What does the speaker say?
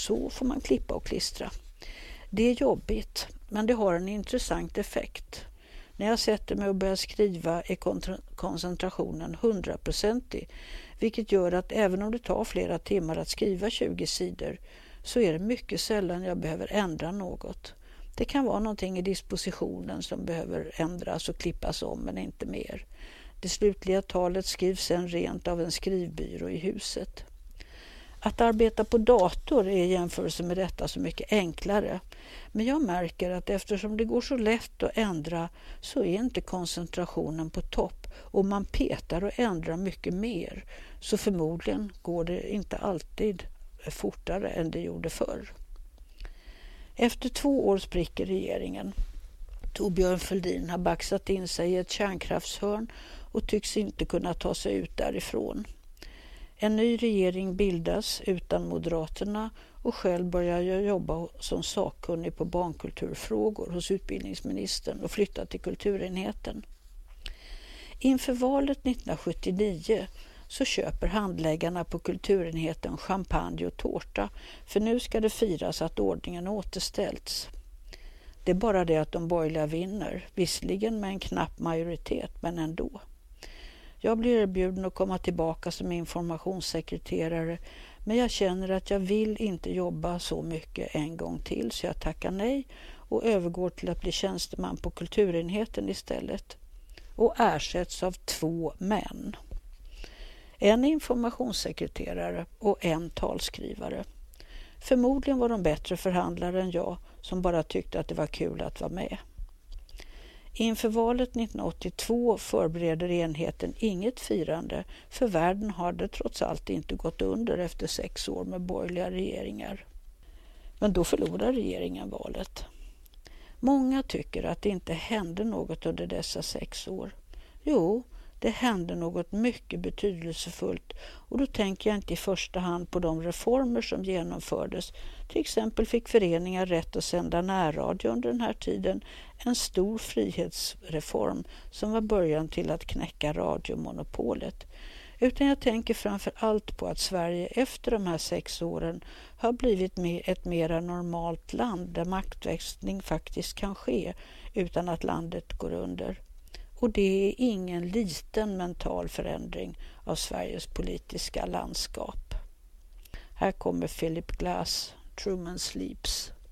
Så får man klippa och klistra. Det är jobbigt, men det har en intressant effekt. När jag sätter mig och börjar skriva är koncentrationen 100%, vilket gör att även om det tar flera timmar att skriva 20 sidor så är det mycket sällan jag behöver ändra något. Det kan vara någonting i dispositionen som behöver ändras och klippas om, men inte mer. Det slutliga talet skrivs sedan rent av en skrivbyrå i huset. Att arbeta på dator är i jämförelse med detta så mycket enklare. Men jag märker att eftersom det går så lätt att ändra så är inte koncentrationen på topp och man petar och ändrar mycket mer. Så förmodligen går det inte alltid fortare än det gjorde förr. Efter 2 år spricker regeringen. Thorbjörn Fälldin har baxat in sig i ett kärnkraftshörn och tycks inte kunna ta sig ut därifrån. En ny regering bildas utan Moderaterna och själv börjar jag jobba som sakkunnig på barnkulturfrågor hos utbildningsministern och flytta till kulturenheten. Inför valet 1979 så köper handläggarna på kulturenheten champagne och tårta, för nu ska det firas att ordningen återställts. Det är bara det att de borgerliga vinner, visserligen med en knapp majoritet, men ändå. Jag blir erbjuden att komma tillbaka som informationssekreterare, men jag känner att jag vill inte jobba så mycket en gång till, så jag tackar nej och övergår till att bli tjänsteman på kulturenheten istället och ersätts av 2 män. En informationssekreterare och en talskrivare. Förmodligen var de bättre förhandlare än jag som bara tyckte att det var kul att vara med. Inför valet 1982 förbereder enheten inget firande, för världen har det trots allt inte gått under efter 6 år med borgerliga regeringar. Men då förlorar regeringen valet. Många tycker att det inte hände något under dessa 6 år. Jo, det hände något mycket betydelsefullt, och då tänker jag inte i första hand på de reformer som genomfördes. Till exempel fick föreningar rätt att sända närradio under den här tiden, en stor frihetsreform som var början till att knäcka radiomonopolet. Utan jag tänker framför allt på att Sverige efter de här 6 åren har blivit ett mera normalt land där maktväxling faktiskt kan ske utan att landet går under. Och det är ingen liten mental förändring av Sveriges politiska landskap. Här kommer Philip Glass, Truman Sleeps.